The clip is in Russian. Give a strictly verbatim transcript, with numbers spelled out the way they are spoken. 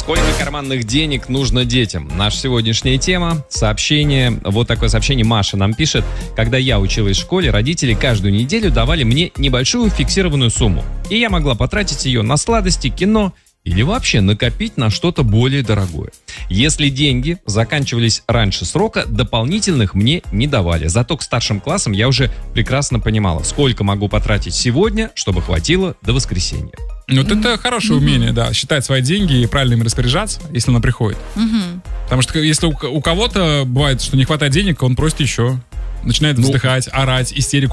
Сколько карманных денег нужно детям? Наша сегодняшняя тема. Сообщение. Вот такое сообщение Маша нам пишет. Когда я училась в школе, родители каждую неделю давали мне небольшую фиксированную сумму. И я могла потратить ее на сладости, кино или вообще накопить на что-то более дорогое. Если деньги заканчивались раньше срока, дополнительных мне не давали. Зато к старшим классам я уже прекрасно понимала, сколько могу потратить сегодня, чтобы хватило до воскресенья. Вот mm-hmm. это хорошее mm-hmm. умение, да, считать свои деньги и правильно им распоряжаться, если она приходит. Mm-hmm. Потому что если у, у кого-то бывает, что не хватает денег, он просит еще. Начинает ну, вздыхать, орать, истерику